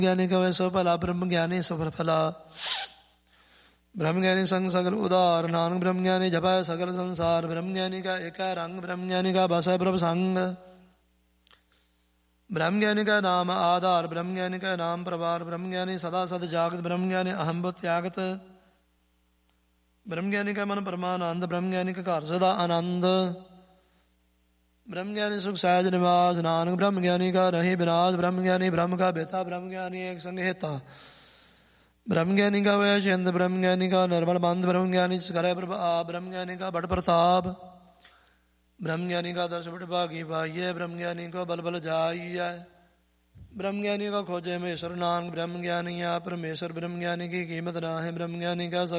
ਗਿਆਨੀ ਕਵੇ ਸੋ ਭਲਾ, ਬ੍ਰਹਮ ਗਿਆਨੀ ਸਫਲ ਫਲਾ। ਬ੍ਰਹਮ ਗਿਆਨੀ ਸੰਗ ਸਗਲ ਉਧਾਰ, ਨਾਨਕ ਬ੍ਰਹਮ ਗਿਆਨੀ ਜਪੈ ਸਗਲ ਸੰਸਾਰ। ਬ੍ਰਹਮ ਗਿਆਨੀ ਕਾ ਏਕੈ ਰੰਗ, ਬ੍ਰਹਮ ਗਿਆਨੀ ਕਾ ਬਸੈ ਪ੍ਰਭ ਸੰਗ। ਬ੍ਰਹਮ ਗਿਆਨੀ ਕਾ ਨਾਮ ਆਧਾਰ, ਬ੍ਰਹਮ ਗਿਆਨੀ ਕਾ ਨਾਮ ਪ੍ਰਵਾਰ। ਬ੍ਰਹਮ ਗਿਆਨੀ ਸਦਾ ਸਦ ਜਾਗਤ, ਬ੍ਰਹਮ ਗਿਆਨੀ ਅਹੰਭ ਤਿਆਗਤ। ਬ੍ਰਹਮ ਗਿਆਨੀ ਕਾ ਮਨ ਪਰਮਾਨੰਦ, ਬ੍ਰਹਮ ਗਿਆਨੀ ਕਾ ਘਰ ਸਦਾ ਆਨੰਦ। ਬ੍ਰਹਮ ਗਿਆਨੀ ਸੁਖ ਸਹਿਜ ਨਿਵਾਸ, ਨਾਨਕ ਬ੍ਰਹਮ ਗਿਆਨੀ ਕਾ ਨਹੀਂ ਵਿਨਾਸ਼। ਬ੍ਰਹਮ ਗਿਆਨੀ ਬ੍ਰਹਮ ਕਾ ਬੇਤਾ, ਬ੍ਰਹਮ ਗਿਆਨੀ ਏਕ ਸੰਗ ਹੇਤਾ। ਬ੍ਰਹਮ ਗਿਆਨੀ ਕਾ ਵੈ ਚਿੰਦ, ਬ੍ਰਹਮ ਗਿਆਨੀ ਕਾ ਨਿਰਮਲ ਬੰਧ। ਬ੍ਰਹਮ ਗਿਆਨੀ ਕਰੈ ਪ੍ਰਭ ਆਪ, ਬ੍ਰਹਮ ਗਿਆਨੀ ਕਾ ਬੜ ਪ੍ਰਤਾਪ। ਬ੍ਰਹਮ ਗਿਆਨੀ ਕਾ ਦਰਸ ਬੜ ਭਾਗੀ ਪਾਈਐ, ਬ੍ਰਹਮ ਗਿਆਨੀ ਕੋ ਬਲ ਬਲ ਜਾਈਐ। ਬ੍ਰਹਮ ਗਿਆਨੀ ਕਾ ਖੋਜੈ ਮਹੇਸ਼ਰ, ਨਾਨਕ ਬ੍ਰਹਮ ਗਿਆਨੀ ਆ ਪਰਮੇਸ਼ਰ। ਬ੍ਰਹਮ ਗਿਆਨੀ ਕੀ ਕੀਮਤ ਨਾਹਿ, ਬ੍ਰਹਮ ਗਿਆਨੀ ਕਾ